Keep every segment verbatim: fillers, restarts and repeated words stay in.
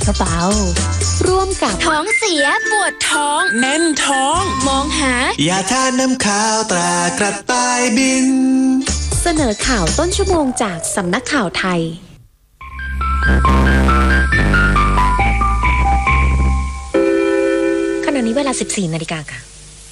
กระเป๋าร่วมกับท้องเสียปวดท้องแน่นท้องมองหายาทานน้ำข้าวตรากระต่ายบินเสนอข่าวต้นชั่วโมงจากสำนักข่าวไทยขณะนี้เวลา สิบสี่ นาฬิกาค่ะ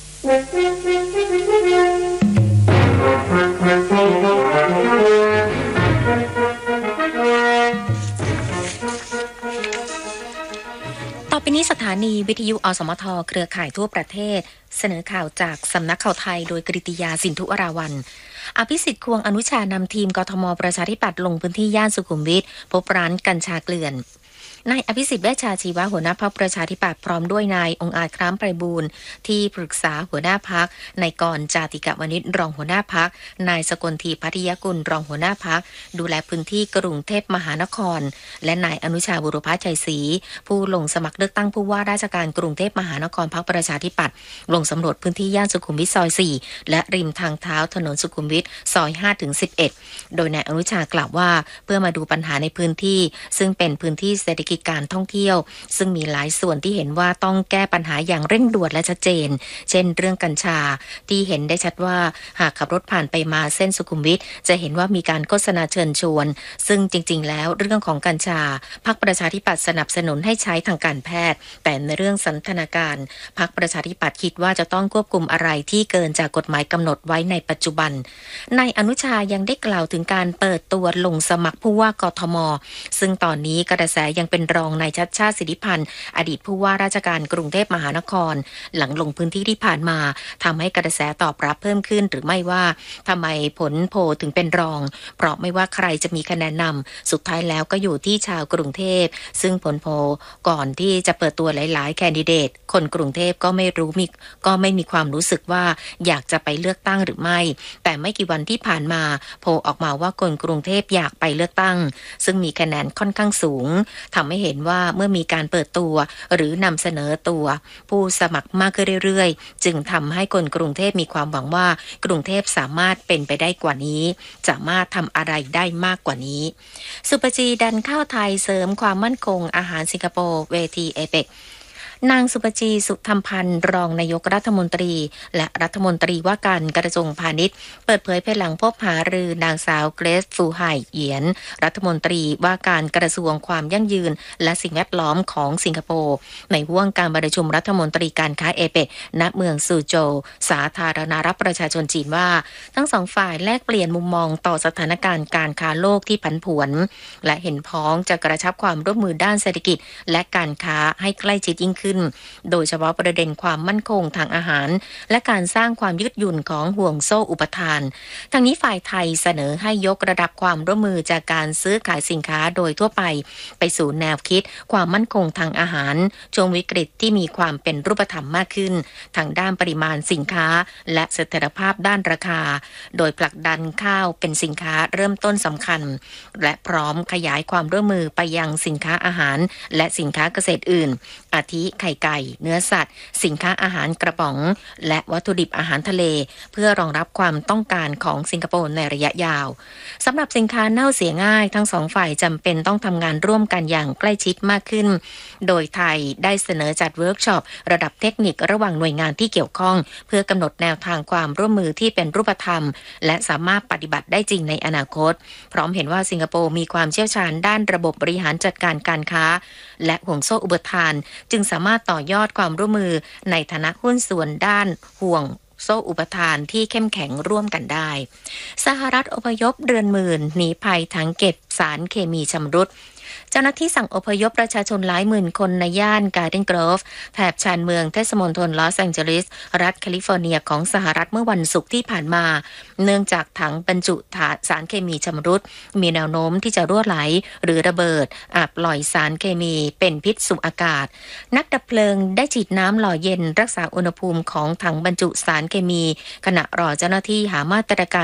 ต่อไปนี้สถานีวิทยุอสมทเครือข่ายทั่วประเทศเสนอข่าวจากสำนักข่าวไทยโดยกฤติยาสินธุอราวัลย์อภิสิทธิ์ควงอนุชานำทีมกทมประชาธิปัตย์ลงพื้นที่ย่านสุขุมวิทพบร้านกัญชาเกลื่อนนายอภิสิทธิ์เวชชาชีวะหัวหน้าพรรคประชาธิปัตย์พร้อมด้วยนายองค์อาจคล้ามไพบูลย์ที่ปรึกษาหัวหน้าพรรคนายกรจาติกวณิชรองหัวหน้าพรรคนายสกลทีพัทยกุลรองหัวหน้าพรรคดูแลพื้นที่กรุงเทพมหานครและนายอนุชาบุรพชัยศรีผู้ลงสมัครเลือกตั้งผู้ว่าราชการกรุงเทพมหานครพรรคประชาธิปัตย์ลงสำรวจพื้นที่ย่านสุขุมวิทซอยสี่และริมทางเท้าถนนสุขุมวิทซอย ห้าถึงสิบเอ็ด โดยนายอนุชากล่าวว่าเพื่อมาดูปัญหาในพื้นที่ซึ่งเป็นพื้นที่เศรษฐกิจการท่องเที่ยวซึ่งมีหลายส่วนที่เห็นว่าต้องแก้ปัญหาอย่างเร่งด่วนและชัดเจนเช่นเรื่องกัญชาที่เห็นได้ชัดว่าหากขับรถผ่านไปมาเส้นสุขุมวิทจะเห็นว่ามีการโฆษณาเชิญชวนซึ่งจริงๆแล้วเรื่องของกัญชาพรรคประชาธิปัตย์สนับสนุนให้ใช้ทางการแพทย์แต่ในเรื่องสันทนาการพรรคประชาธิปัตย์คิดว่าจะต้องควบคุมอะไรที่เกินจากกฎหมายกำหนดไว้ในปัจจุบันนายอนุชายังได้กล่าวถึงการเปิดตัวลงสมัครผู้ว่ากทมซึ่งตอนนี้กระแสยังเป็นรองนายชัชชาติสิทธิพันธ์อดีตผู้ว่าราชการกรุงเทพมหานครหลังลงพื้นที่ที่ผ่านมาทำให้กระแสตอบรับเพิ่มขึ้นหรือไม่ว่าทำไมผลโพลถึงเป็นรองเพราะไม่ว่าใครจะมีคะแนนนำสุดท้ายแล้วก็อยู่ที่ชาวกรุงเทพซึ่งผลโพลก่อนที่จะเปิดตัวหลายๆแคนดิเดตคนกรุงเทพก็ไม่รู้มีก็ไม่มีความรู้สึกว่าอยากจะไปเลือกตั้งหรือไม่แต่ไม่กี่วันที่ผ่านมาโพลออกมาว่าคนกรุงเทพอยากไปเลือกตั้งซึ่งมีคะแนนค่อนข้างสูงทำให้เห็นว่าเมื่อมีการเปิดตัวหรือนำเสนอตัวผู้สมัครมากขึ้นเรื่อยๆจึงทำให้คนกรุงเทพมีความหวังว่ากรุงเทพสามารถเป็นไปได้กว่านี้สามารถทำอะไรได้มากกว่านี้สุปจีดันข้าวไทยเสริมความมั่นคงอาหารสิงคโปร์เวทีเอเปกนางสุปจีสุธรรมพันธ์รองนายกรัฐมนตรีและรัฐมนตรีว่าการกระทรวงพาณิชย์เปิดเผยภายหลังพบหารือนางสาวเกรซฟูไฮเหยียนรัฐมนตรีว่าการกระทรวงความยั่งยืนและสิ่งแวดล้อมของสิงคโปร์ในห่วงการประชุมรัฐมนตรีการค้าเอเปกณเมืองซูโจวสาธารณรัฐประชาชนจีนว่าทั้งสองฝ่ายแลกเปลี่ยนมุมมองต่อสถานการณ์การค้าโลกที่ผันผวนและเห็นพ้องจะกระชับความร่วมมือด้านเศรษฐกิจและการค้าให้ใกล้ชิดยิ่งขึ้นโดยเฉพาะประเด็นความมั่นคงทางอาหารและการสร้างความยืดหยุ่นของห่วงโซ่อุปทานทางนี้ฝ่ายไทยเสนอให้ยกระดับความร่วมมือจากการซื้อขายสินค้าโดยทั่วไปไปสู่แนวคิดความมั่นคงทางอาหารช่วงวิกฤตที่มีความเป็นรูปธรรมมากขึ้นทางด้านปริมาณสินค้าและเสถียรภาพด้านราคาโดยผลักดันข้าวเป็นสินค้าเริ่มต้นสำคัญและพร้อมขยายความร่วมมือไปยังสินค้าอาหารและสินค้าเกษตรอื่นอาทิไข่ไก่เนื้อสัตว์สินค้าอาหารกระป๋องและวัตถุดิบอาหารทะเลเพื่อรองรับความต้องการของสิงคโปร์ในระยะยาวสำหรับสินค้าเน่าเสียง่ายทั้งสองฝ่ายจำเป็นต้องทำงานร่วมกันอย่างใกล้ชิดมากขึ้นโดยไทยได้เสนอจัดเวิร์กช็อประดับเทคนิคระหว่างหน่วยงานที่เกี่ยวข้องเพื่อกำหนดแนวทางความร่วมมือที่เป็นรูปธรรมและสามารถปฏิบัติได้จริงในอนาคตพร้อมเห็นว่าสิงคโปร์มีความเชี่ยวชาญด้านระบบบริหารจัดการการค้าและห่วงโซ่อุปทานจึงสามารถต่อยอดความร่วมมือในฐานะหุ้นส่วนด้านห่วงโซ่อุปทานที่เข้มแข็งร่วมกันได้สหรัฐอพยพเรือนหมื่นหนีภัยถังเก็บสารเคมีชำรุดเจ้าหน้าที่สั่งอพยพประชาชนหลายหมื่นคนในย่านการ์เดนโกรฟแถบชานเมืองเทศมณฑลลอสแองเจลิสรัฐแคลิฟอร์เนียของสหรัฐเมื่อวันศุกร์ที่ผ่านมาเนื่องจากถังบรรจุสารเคมีชำรุดมีแนวโน้มที่จะรั่วไหลหรือระเบิดอาจปล่อยสารเคมีเป็นพิษสู่อากาศนักดับเพลิงได้ฉีดน้ำหล่อเย็นรักษาอุณหภูมิของถังบรรจุสารเคมีขณะรอเจ้าหน้าที่หามาตรการ